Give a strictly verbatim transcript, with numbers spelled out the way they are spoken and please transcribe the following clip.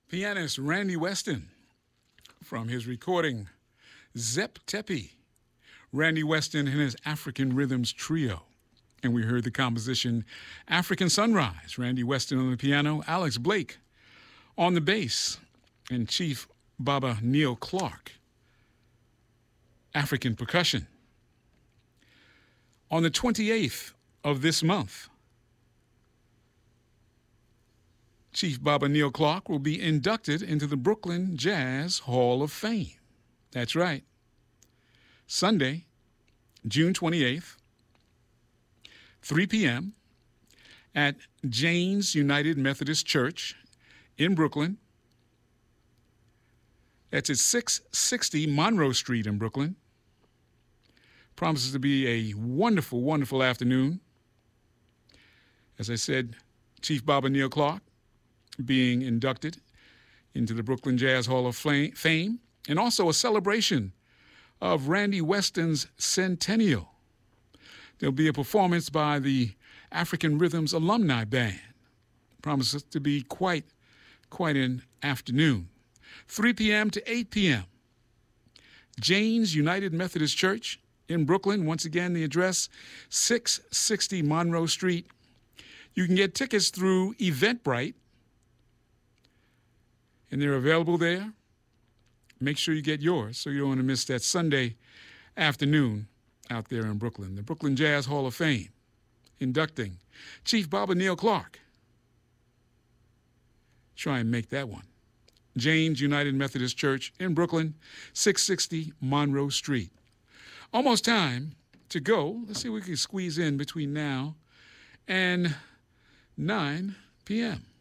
Pianist Randy Weston from his recording Zep Tepi. Randy Weston and his African Rhythms Trio. And we heard the composition African Sunrise. Randy Weston on the piano, Alex Blake on the bass, and Chief Baba Neil Clark, African percussion. On the twenty-eighth of this month, Chief Baba Neil Clark will be inducted into the Brooklyn Jazz Hall of Fame. That's right. Sunday, June twenty-eighth, three p.m. at Jane's United Methodist Church in Brooklyn. That's at six sixty Monroe Street in Brooklyn. Promises to be a wonderful, wonderful afternoon. As I said, Chief Baba Neil Clark being inducted into the Brooklyn Jazz Hall of Fame, and also a celebration of Randy Weston's centennial. There'll be a performance by the African Rhythms Alumni Band. Promises to be quite, quite an afternoon. three p.m. to eight p.m. Jane's United Methodist Church in Brooklyn. Once again, the address, six sixty Monroe Street. You can get tickets through Eventbrite, and they're available there. Make sure you get yours so you don't want to miss that Sunday afternoon out there in Brooklyn. The Brooklyn Jazz Hall of Fame inducting Chief Baba Neil Clark. Try and make that one. Jane's United Methodist Church in Brooklyn, six sixty Monroe Street. Almost time to go. Let's see if we can squeeze in between now and nine p.m.